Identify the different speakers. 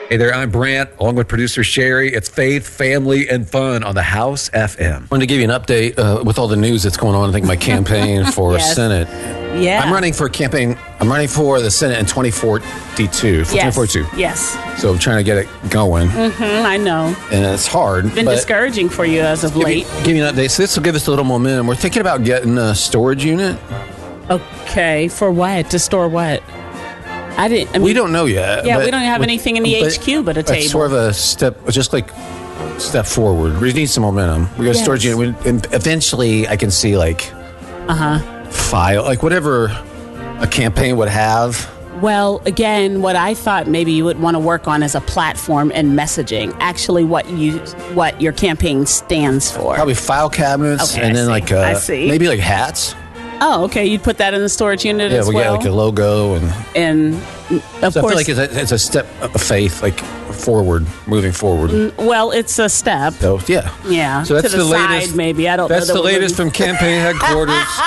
Speaker 1: Hey there, I'm Brant, along with producer Sherry. It's faith, family, and fun on the House FM. I wanted to give you an update with all the news that's going on. I think my campaign for
Speaker 2: Yes.
Speaker 1: Senate.
Speaker 2: Yeah.
Speaker 1: I'm running for a campaign. I'm running for the Senate in 2042.
Speaker 2: Yes.
Speaker 1: 2042.
Speaker 2: Yes.
Speaker 1: So I'm trying to get it going.
Speaker 2: I know.
Speaker 1: And it's hard.
Speaker 2: Been
Speaker 1: but
Speaker 2: discouraging for you as of late.
Speaker 1: give you an update. So this will give us a little momentum. We're thinking about getting a storage unit.
Speaker 2: Okay. For what? To store what?
Speaker 1: We don't know yet.
Speaker 2: Yeah,
Speaker 1: but
Speaker 2: we don't have anything in the HQ but a table.
Speaker 1: It's sort of a step, just like step forward. We need some momentum. We got a
Speaker 2: Yes.
Speaker 1: storage unit. And eventually, I can see like file, like whatever a campaign would have.
Speaker 2: Well, again, what I thought maybe you would want to work on is a platform and messaging. Actually, what your campaign stands for.
Speaker 1: Probably file cabinets,
Speaker 2: Okay,
Speaker 1: and then
Speaker 2: I see.
Speaker 1: maybe like hats.
Speaker 2: Oh, okay. You'd put that in the storage unit
Speaker 1: Yeah,
Speaker 2: as
Speaker 1: we
Speaker 2: well.
Speaker 1: got like a logo, and
Speaker 2: And of
Speaker 1: so I
Speaker 2: course,
Speaker 1: feel like it's a step of faith, like forward, moving forward.
Speaker 2: well, it's a step.
Speaker 1: So yeah,
Speaker 2: Yeah.
Speaker 1: So that's
Speaker 2: to the
Speaker 1: the
Speaker 2: side,
Speaker 1: latest.
Speaker 2: maybe. I don't know.
Speaker 1: That's
Speaker 2: that
Speaker 1: the
Speaker 2: we're
Speaker 1: latest
Speaker 2: moving-
Speaker 1: from campaign headquarters.